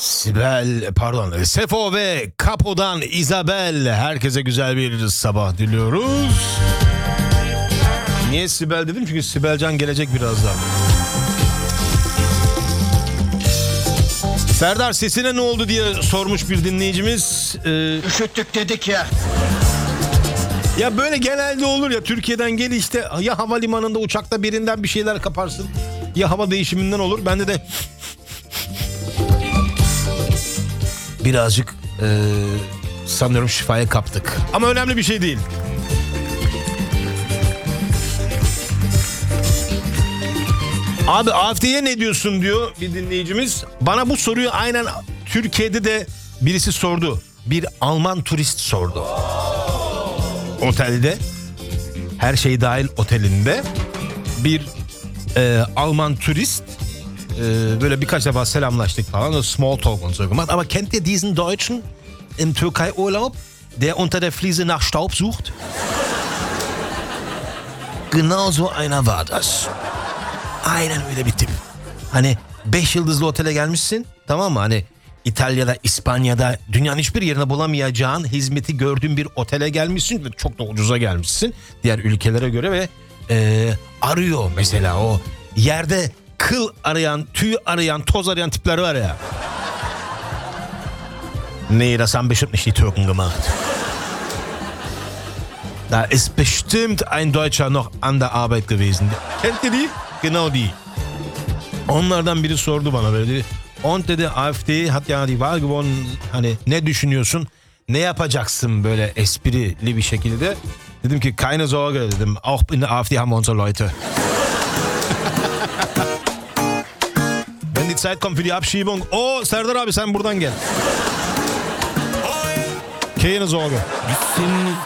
Sefo ve Capo'dan Isabel. Herkese güzel bir sabah diliyoruz. Niye Sibel dedim? Çünkü Sibelcan gelecek birazdan. Serdar, sesine ne oldu diye sormuş bir dinleyicimiz. Üşüttük dedik ya. Ya böyle genelde olur ya, Türkiye'den gel işte, ya havalimanında uçakta birinden bir şeyler kaparsın, ya hava değişiminden olur. Bende de birazcık sanıyorum şifaya kaptık. Ama önemli bir şey değil. Abi AFD'ye ne diyorsun diyor bir dinleyicimiz. Bana bu soruyu aynen Türkiye'de de birisi sordu. Bir Alman turist sordu. Otelde, her şey dahil otelinde bir Alman turist, böyle birkaç defa selamlaştık falan, small talk und so gemacht. Aber kennt ihr diesen Deutschen im Türkei-Urlaub, der unter der Fliese nach Staub sucht? Genau so einer war das. Aynen öyle bir tip. Hani 5 yıldızlı otele gelmişsin, tamam mı? Hani İtalya'da, İspanya'da, dünyanın hiçbir yerine bulamayacağın hizmeti gördüğün bir otele gelmişsin ve çok da ucuza gelmişsin diğer ülkelere göre ve arıyor mesela, o yerde kıl arayan, tüy arayan, toz arayan tipler var ya. Nee, das haben bestimmt nicht die Türken gemacht. Da ist bestimmt ein Deutscher noch an der Arbeit gewesen. Kennt ihr die? Genau die. Onlardan biri sordu bana böyle, dedi. Und dedi, AfD hat ja die Wahl gewonnen. Hani ne düşünüyorsun? Ne yapacaksın böyle esprili bir şekilde? Dedim ki keine Sorge dedim. Auch in der AfD haben wir unsere Leute. Wenn die Zeit kommt für die Abschiebung. Oh Serdar abi, sen buradan gel. Keine Sorge.